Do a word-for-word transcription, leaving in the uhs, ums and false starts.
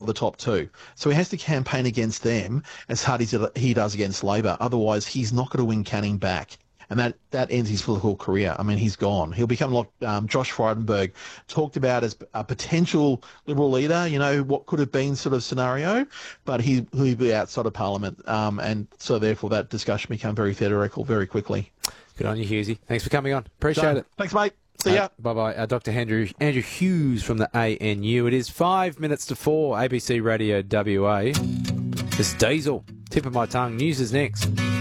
the top two. So he has to campaign against them as hard as he does against Labor. Otherwise, he's not going to win Canning back. And that, that ends his political career. I mean, he's gone. He'll become like um, Josh Frydenberg talked about as a potential Liberal leader, you know, what could have been sort of scenario, but he, he'll be outside of Parliament. Um, and so therefore that discussion became very theoretical very quickly. Good on you, Hughesy. Thanks for coming on. Appreciate Done. it. Thanks, mate. See ya. Uh, bye-bye. Uh, Doctor Andrew, Andrew Hughes from the A N U. It is five minutes to four, A B C Radio W A. This is Diesel. Tip of my tongue. News is next.